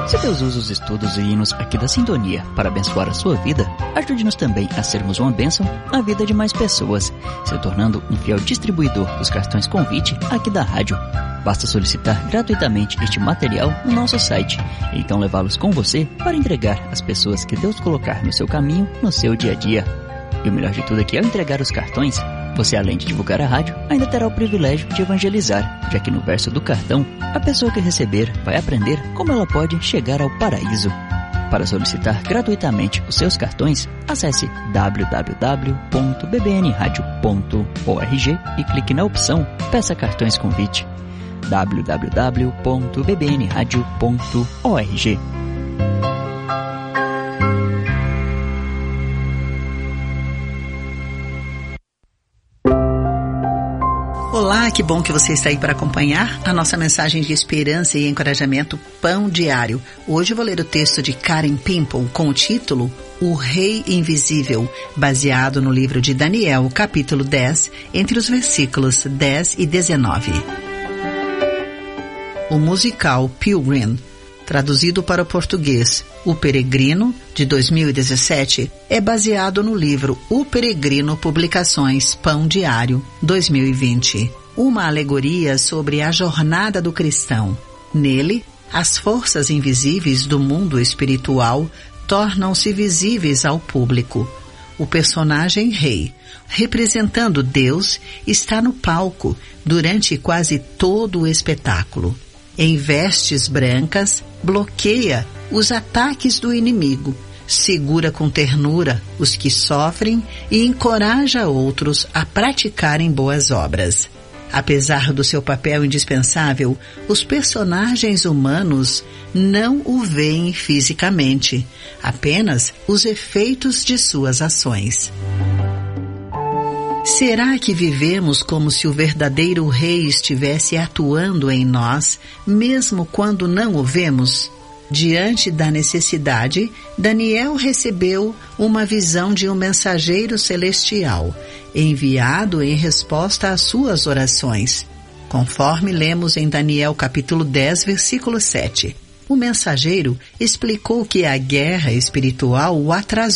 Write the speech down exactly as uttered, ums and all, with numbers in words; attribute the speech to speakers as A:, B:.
A: Se Deus usa os estudos e hinos aqui da Sintonia para abençoar a sua vida, ajude-nos também a sermos uma bênção na vida de mais pessoas, se tornando um fiel distribuidor dos cartões convite aqui da rádio. Basta solicitar gratuitamente este material no nosso site, e então levá-los com você para entregar às pessoas que Deus colocar no seu caminho, no seu dia a dia. E o melhor de tudo é que ao entregar os cartões, você, além de divulgar a rádio, ainda terá o privilégio de evangelizar, já que no verso do cartão, a pessoa que receber vai aprender como ela pode chegar ao paraíso. Para solicitar gratuitamente os seus cartões, acesse w w w ponto b b n radio ponto org e clique na opção Peça Cartões Convite. w w w ponto b b n radio ponto org.
B: Olá, que bom que você está aí para acompanhar a nossa mensagem de esperança e encorajamento Pão Diário. Hoje eu vou ler o texto de Karen Pimple com o título O Rei Invisível, baseado no livro de Daniel, capítulo dez, entre os versículos dez e dezenove. O musical Pilgrim, traduzido para o português O Peregrino, de dois mil e dezessete, é baseado no livro O Peregrino Publicações Pão Diário, dois mil e vinte, uma alegoria sobre a jornada do cristão. Nele, as forças invisíveis do mundo espiritual tornam-se visíveis ao público. O personagem rei, representando Deus, está no palco durante quase todo o espetáculo. Em vestes brancas, bloqueia os ataques do inimigo, segura com ternura os que sofrem e encoraja outros a praticarem boas obras. Apesar do seu papel indispensável, os personagens humanos não o veem fisicamente, apenas os efeitos de suas ações. Será que vivemos como se o verdadeiro rei estivesse atuando em nós, mesmo quando não o vemos? Diante da necessidade, Daniel recebeu uma visão de um mensageiro celestial, enviado em resposta às suas orações. Conforme lemos em Daniel capítulo dez, versículo sete. O mensageiro explicou que a guerra espiritual o atrasou